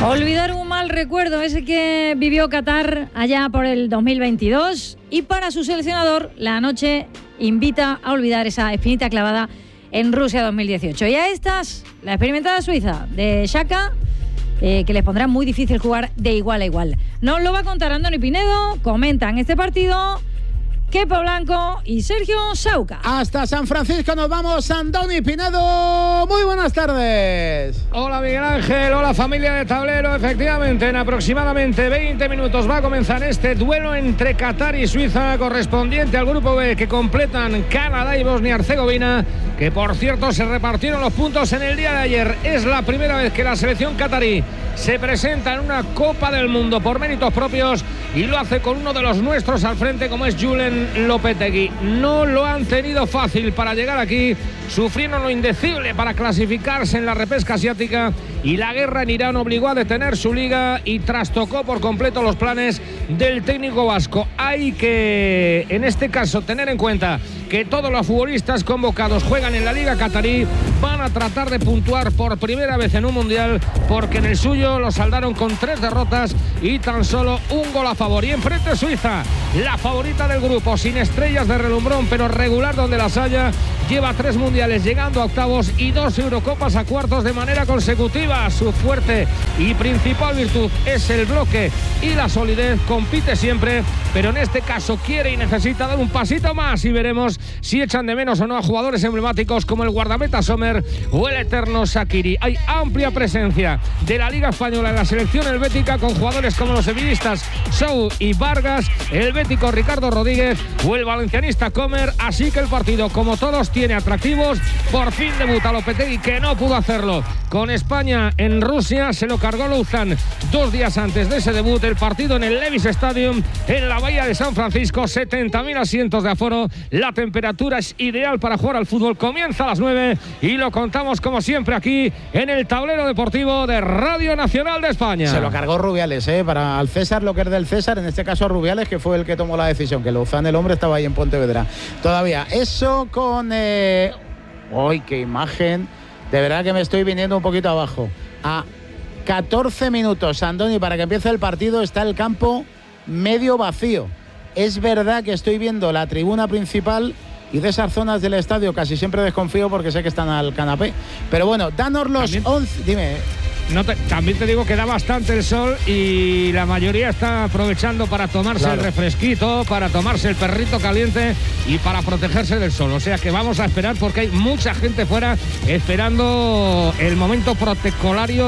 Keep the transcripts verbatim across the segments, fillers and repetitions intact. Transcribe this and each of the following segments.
Olvidar un mal recuerdo, ese que vivió Qatar allá por el dos mil veintidós, y para su seleccionador la noche invita a olvidar esa espinita clavada en Rusia dos mil dieciocho. Y a estas, la experimentada Suiza de Xhaka, eh, que les pondrá muy difícil jugar de igual a igual. Nos lo va a contar Andoni Pinedo, comentan este partido Kepa Blanco y Sergio Sauca. Hasta San Francisco nos vamos, Andoni Pinedo. Muy buenas tardes. Hola Miguel Ángel, hola familia de Tablero. Efectivamente, en aproximadamente veinte minutos va a comenzar este duelo entre Qatar y Suiza, correspondiente al grupo B, que completan Canadá y Bosnia-Herzegovina, que por cierto se repartieron los puntos en el día de ayer. Es la primera vez que la selección qatarí se presenta en una Copa del Mundo por méritos propios, y lo hace con uno de los nuestros al frente, como es Julen Lopetegui. No lo han tenido fácil para llegar aquí, sufrieron lo indecible para clasificarse en la repesca asiática, y la guerra en Irán obligó a detener su liga y trastocó por completo los planes del técnico vasco. Hay que, en este caso, tener en cuenta que todos los futbolistas convocados juegan en la liga qatarí, van a tratar de puntuar por primera vez en un mundial, porque en el suyo lo saldaron con tres derrotas y tan solo un gol a favor. Y enfrente Suiza, la favorita del grupo, sin estrellas de relumbrón, pero regular donde las haya, lleva tres mundiales llegando a octavos y dos Eurocopas a cuartos de manera consecutiva. Su fuerte y principal virtud es el bloque y la solidez. Compite siempre, pero en este caso quiere y necesita dar un pasito más, y veremos si echan de menos o no a jugadores emblemáticos como el guardameta Sommer o el eterno Shaqiri. Hay amplia presencia de la Liga Española en la selección helvética, con jugadores como los sevillistas Sou y Vargas, el bético Ricardo Rodríguez o el valencianista Comer. Así que el partido, como todos, tiene atractivos. Por fin debuta Lopetegui, que no pudo hacerlo con España en Rusia. Se lo cargó Luzán dos días antes de ese debut. El partido en el Levi's Stadium en la bahía de San Francisco, setenta mil asientos de aforo. La temperatura es ideal para jugar al fútbol. Comienza a las nueve y lo contamos como siempre aquí en el Tablero Deportivo de Radio Nacional de España. Se lo cargó Rubiales, ¿eh? Para al César lo que es del César, en este caso a Rubiales, que fue el que tomó la decisión, que Lozán, el hombre, estaba ahí en Pontevedra todavía. Eso con... Eh... ¡Uy, qué imagen! De verdad que me estoy viniendo un poquito abajo. A catorce minutos, Andoni, para que empiece el partido, está el campo medio vacío. Es verdad que estoy viendo la tribuna principal, y de esas zonas del estadio casi siempre desconfío porque sé que están al canapé. Pero bueno, danos los once... Dime... No te, también te digo que da bastante el sol, y la mayoría está aprovechando para tomarse claro. el refresquito, para tomarse el perrito caliente y para protegerse del sol. O sea que vamos a esperar, porque hay mucha gente fuera esperando el momento protocolario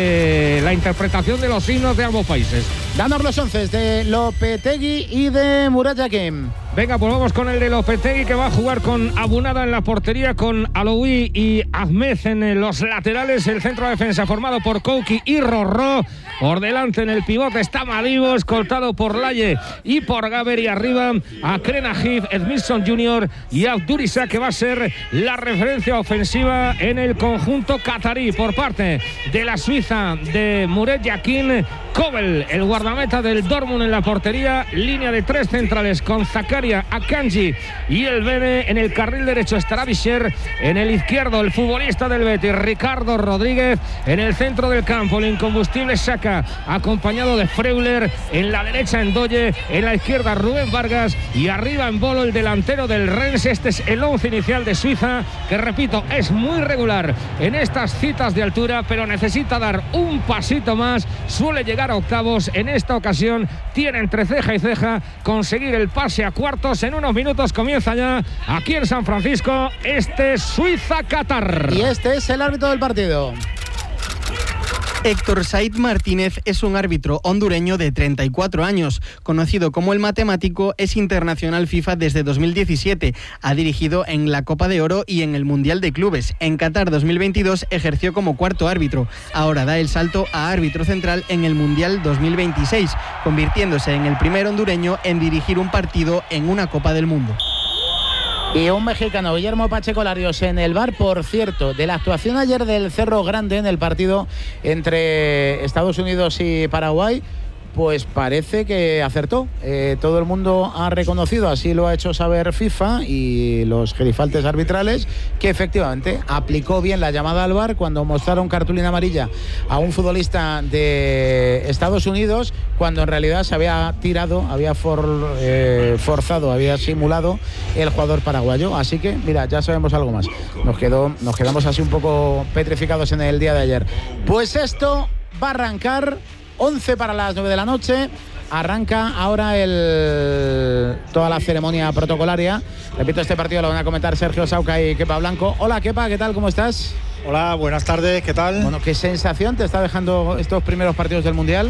de la interpretación de los himnos de ambos países. Danos los once de Lopetegui y de Murat Yakin. Venga, pues vamos con el de Lopetegui, que va a jugar con Abunada en la portería, con Aloui y Ahmed en los laterales. El centro de defensa formado por Kouki y Rorró. Por delante en el pivote está Madibo, escoltado por Laye y por Gaber, y arriba a Krenagif, Edmilson junior y Abdurisa, que va a ser la referencia ofensiva en el conjunto qatarí. Por parte de la Suiza, de Murat Yakin, Kobel, el guardameta del Dortmund en la portería. Línea de tres centrales con Zakaria, Akanji y el Bene. En el carril derecho estará Bisher, en el izquierdo el futbolista del Betis, Ricardo Rodríguez. En el centro del campo el incombustible Xhaka, acompañado de Freuler. En la derecha Ndoye, en la izquierda Rubén Vargas, y arriba en Bolo el delantero del Rennes. Este es el once inicial de Suiza, que repito, es muy regular en estas citas de altura, pero necesita dar un pasito más. Suele llegar a octavos. En esta ocasión tiene entre ceja y ceja conseguir el pase a cuartos. En unos minutos comienza ya aquí en San Francisco este Suiza-Qatar. Y este es el árbitro del partido. Héctor Said Martínez es un árbitro hondureño de treinta y cuatro años. Conocido como el Matemático, es internacional FIFA desde dos mil diecisiete. Ha dirigido en la Copa de Oro y en el Mundial de Clubes. En Qatar dos mil veintidós ejerció como cuarto árbitro. Ahora da el salto a árbitro central en el Mundial dos mil veintiséis, convirtiéndose en el primer hondureño en dirigir un partido en una Copa del Mundo. Y un mexicano, Guillermo Pacheco Larios, en el V A R, por cierto, de la actuación ayer del Cerro Grande en el partido entre Estados Unidos y Paraguay. pues parece que acertó. Eh, todo el mundo ha reconocido, así lo ha hecho saber FIFA y los gerifaltes arbitrales, que efectivamente aplicó bien la llamada al V A R cuando mostraron cartulina amarilla a un futbolista de Estados Unidos, cuando en realidad se había tirado, había for, eh, forzado, había simulado el jugador paraguayo. Así que, mira, ya sabemos algo más. Nos, quedó, nos quedamos así un poco petrificados en el día de ayer. Pues esto va a arrancar. once para las nueve de la noche. Arranca ahora el toda la ceremonia protocolaria. Repito, este partido lo van a comentar Sergio Sauca y Kepa Blanco. Hola, Kepa, ¿qué tal? ¿Cómo estás? Hola, buenas tardes, ¿qué tal? Bueno, ¿qué sensación te está dejando estos primeros partidos del Mundial?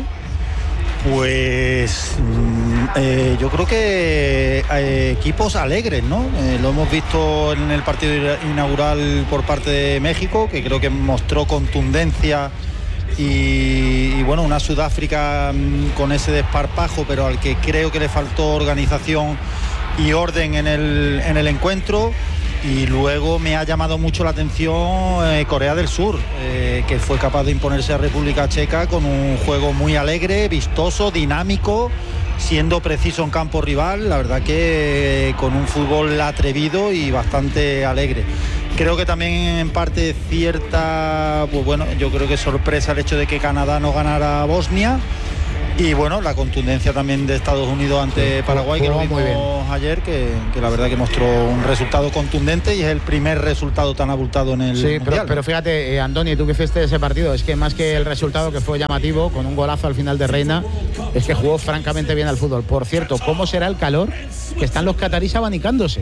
Pues eh, yo creo que eh, equipos alegres, ¿no? Eh, lo hemos visto en el partido inaugural por parte de México, que creo que mostró contundencia. Y, y bueno, una Sudáfrica con ese desparpajo, pero al que creo que le faltó organización y orden en el, en el encuentro. Y luego me ha llamado mucho la atención eh, Corea del Sur, eh, que fue capaz de imponerse a República Checa con un juego muy alegre, vistoso, dinámico, siendo preciso en campo rival. La verdad que eh, con un fútbol atrevido y bastante alegre. Creo que también en parte cierta, pues bueno, yo creo que sorpresa el hecho de que Canadá no ganara a Bosnia. Y bueno, la contundencia también de Estados Unidos ante Paraguay, que lo vimos ayer, que, que la verdad que mostró un resultado contundente y es el primer resultado tan abultado en el sí, Mundial. Pero, pero fíjate, eh, Andoni, tú que fuiste ese partido, es que más que el resultado, que fue llamativo, con un golazo al final de Reina, es que jugó francamente bien al fútbol. Por cierto, ¿cómo será el calor que están los catarís abanicándose?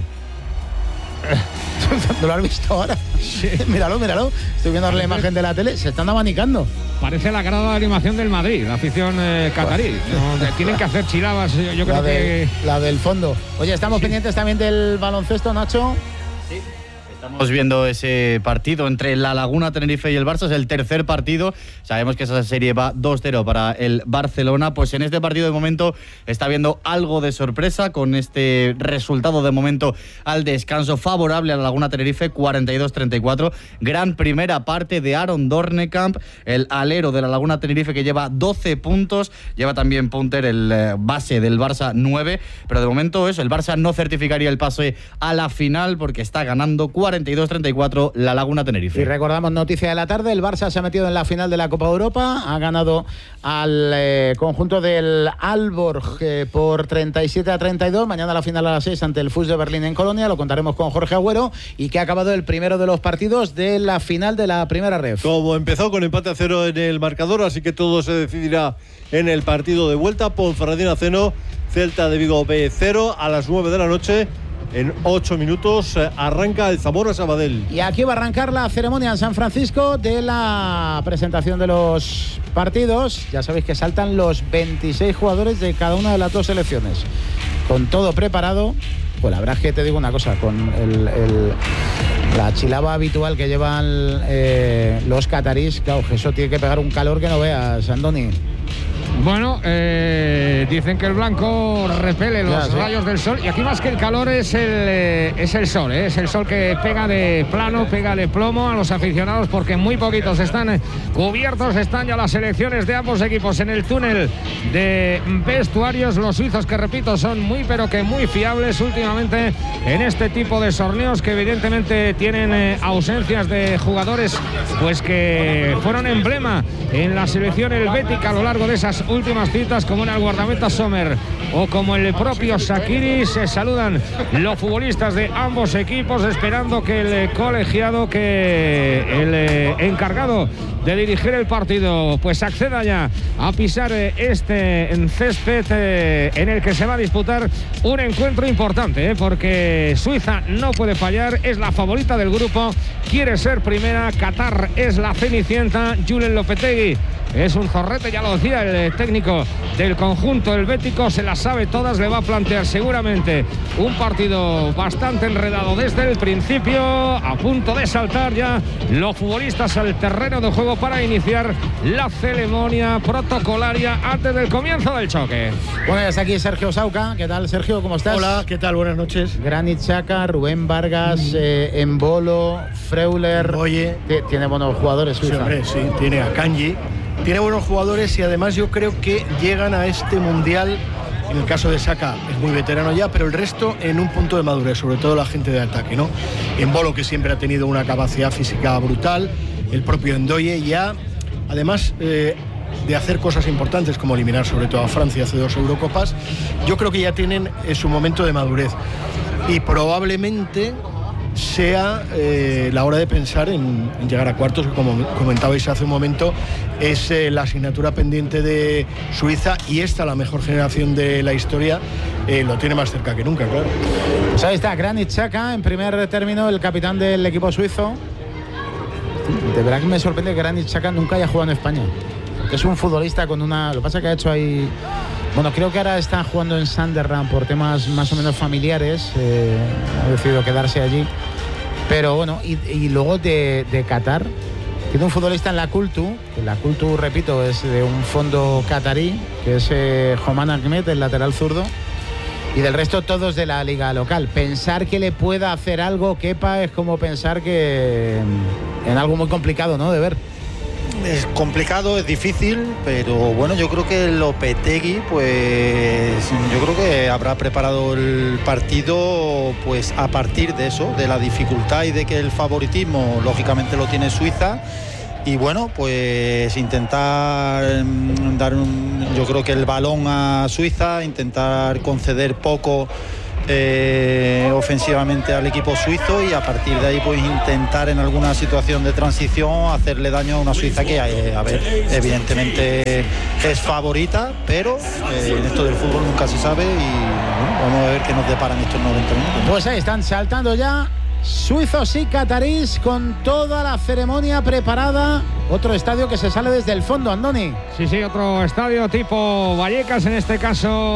¿No lo has visto ahora? Sí. Míralo, míralo. Estoy viendo la imagen de la tele. Se están abanicando. Parece la grada de animación del Madrid, la afición eh, catarí. No, tienen que hacer chilabas, yo, yo creo la de, que... La del fondo. Oye, estamos sí. pendientes también del baloncesto, Nacho. Sí. Estamos viendo ese partido entre la Laguna Tenerife y el Barça, es el tercer partido. Sabemos que esa serie va dos cero para el Barcelona. Pues en este partido de momento está habiendo algo de sorpresa con este resultado de momento al descanso favorable a la Laguna Tenerife, cuarenta y dos treinta y cuatro. Gran primera parte de Aaron Dornekamp, el alero de la Laguna Tenerife, que lleva doce puntos. Lleva también Punter, el eh, base del Barça, nueve. Pero de momento eso, el Barça no certificaría el pase a la final porque está ganando cuarenta y dos treinta y cuatro la Laguna Tenerife. Y recordamos, noticia de la tarde, el Barça se ha metido en la final de la Copa Europa, ha ganado al eh, conjunto del Aalborg eh, por treinta y siete a treinta y dos, mañana la final a las seis ante el F U S de Berlín en Colonia, lo contaremos con Jorge Agüero, y que ha acabado el primero de los partidos de la final de la primera ref. Como empezó con empate a cero en el marcador, así que todo se decidirá en el partido de vuelta. Ponferradina cero, Celta de Vigo B cero, a las nueve de la noche. En ocho minutos eh, arranca el Zamora Sabadell. Y aquí va a arrancar la ceremonia en San Francisco de la presentación de los partidos. Ya sabéis que saltan los veintiséis jugadores de cada una de las dos selecciones. Con todo preparado. Pues la verdad es que te digo una cosa, con el, el, la chilaba habitual que llevan eh, los catarís, claro, que eso tiene que pegar un calor que no veas, Andoni. Bueno, eh, dicen que el blanco repele los ya, sí. rayos del sol, y aquí más que el calor es el, eh, es el sol, eh, es el sol que pega de plano, pega de plomo a los aficionados, porque muy poquitos están cubiertos. Están ya las selecciones de ambos equipos en el túnel de vestuarios. Los suizos, que repito, son muy pero que muy fiables últimamente en este tipo de torneos, que evidentemente tienen eh, ausencias de jugadores pues que fueron emblema en la selección helvética a lo largo de esas últimas citas, como era el guardameta Sommer o como el propio Shaqiri. Se saludan los futbolistas de ambos equipos, esperando que el colegiado, que el eh, encargado de dirigir el partido, pues acceda ya a pisar eh, este césped eh, en el que se va a disputar un encuentro importante, eh, porque Suiza no puede fallar, es la favorita del grupo, quiere ser primera. Qatar es la cenicienta. Julen Lopetegui es un zorrete, ya lo decía el técnico del conjunto helvético, se las sabe todas, le va a plantear seguramente un partido bastante enredado desde el principio, a punto de saltar ya los futbolistas al terreno de juego para iniciar la ceremonia protocolaria antes del comienzo del choque. Bueno, ya está aquí Sergio Sauca. ¿Qué tal, Sergio? ¿Cómo estás? Hola, ¿qué tal? Buenas noches. Granit Xhaka, Rubén Vargas, mm. eh, Embolo, Freuler. Oye, tiene buenos jugadores Suiza. Sí, hombre, sí, tiene a Kanji, tiene buenos jugadores y además yo creo que llegan a este mundial. En el caso de Saka es muy veterano ya, pero el resto en un punto de madurez, sobre todo la gente de ataque, ¿no? Embolo, que siempre ha tenido una capacidad física brutal, el propio Ndoye ya, además eh, de hacer cosas importantes como eliminar sobre todo a Francia hace dos Eurocopas, yo creo que ya tienen eh, su momento de madurez y probablemente sea eh, la hora de pensar en, en llegar a cuartos, que como comentabais hace un momento es eh, la asignatura pendiente de Suiza, y esta, la mejor generación de la historia, eh, lo tiene más cerca que nunca, claro. Pues ahí está Granit Xhaka, en primer término el capitán del equipo suizo. De verdad que me sorprende que Granit Xhaka nunca haya jugado en España, porque es un futbolista con una... Lo que pasa es que ha hecho ahí... Bueno, creo que ahora está jugando en Sunderland por temas más o menos familiares, eh, ha decidido quedarse allí. Pero bueno, y, y luego de, de Qatar, tiene un futbolista en la Cultu, que la Cultu, repito, es de un fondo catarí, que es eh, Homan Ahmed, el lateral zurdo, y del resto todos de la liga local. Pensar que le pueda hacer algo Kepa es como pensar que en algo muy complicado, ¿no?, de ver. Es complicado, es difícil, pero bueno, yo creo que Lopetegui, pues yo creo que habrá preparado el partido pues a partir de eso, de la dificultad y de que el favoritismo lógicamente lo tiene Suiza, y bueno, pues intentar dar un, yo creo que el balón a Suiza, intentar conceder poco Eh, ofensivamente al equipo suizo, y a partir de ahí pues intentar en alguna situación de transición hacerle daño a una Suiza que eh, a ver, evidentemente es favorita, pero eh, en esto del fútbol nunca se sabe, y bueno, vamos a ver qué nos deparan estos noventa minutos. Pues ahí están saltando ya suizos y catarís con toda la ceremonia preparada. Otro estadio que se sale desde el fondo, Andoni. Sí, sí, otro estadio tipo Vallecas, en este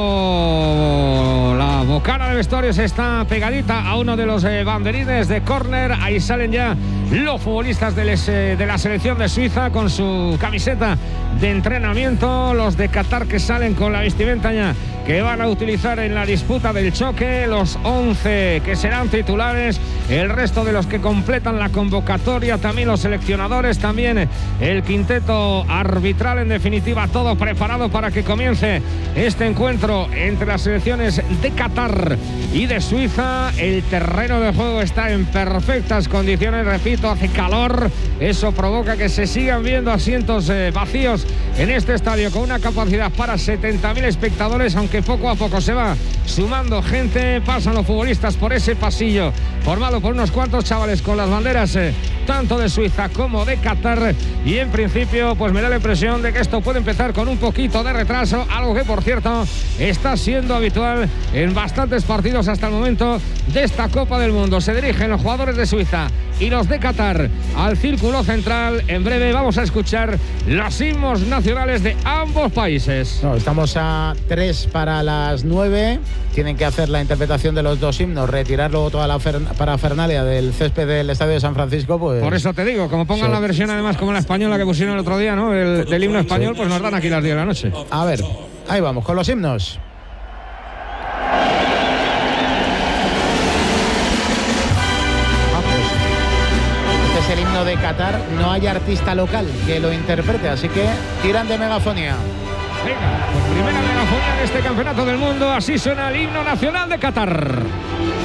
caso la bocana de vestuarios está pegadita a uno de los eh, banderines de córner. Ahí salen ya los futbolistas de, les, eh, de la selección de Suiza con su camiseta de entrenamiento, los de Qatar que salen con la vestimenta ya que van a utilizar en la disputa del choque, los once que serán titulares, el resto de los que completan la convocatoria, también los seleccionadores, también el quinteto arbitral, en definitiva todo preparado para que comience este encuentro entre las selecciones de Qatar y de Suiza. El terreno de juego está en perfectas condiciones, repito, hace calor, eso provoca que se sigan viendo asientos eh, vacíos en este estadio con una capacidad para setenta mil espectadores, aunque poco a poco se va sumando gente. Pasan los futbolistas por ese pasillo formado por unos cuantos chavales con las banderas eh, tanto de Suiza como de Qatar, y en principio pues me da la impresión de que esto puede empezar con un poquito de retraso, algo que por cierto está siendo habitual en bastantes partidos hasta el momento de esta Copa del Mundo. Se dirigen los jugadores de Suiza y los de Qatar al círculo central. En breve vamos a escuchar los himnos nacionales de ambos países. No, estamos a tres para las nueve. Tienen que hacer la interpretación de los dos himnos, retirar luego toda la parafernalia del césped del Estadio de San Francisco. Pues por eso te digo, como pongan sí. la versión además como la española que pusieron el otro día, ¿no? El, del himno español, pues nos dan aquí las diez de la noche. A ver, ahí vamos con los himnos. El himno de Qatar, no hay artista local que lo interprete, así que tiran de megafonía. Venga, pues primera megafonía en este campeonato del mundo, así suena el himno nacional de Qatar.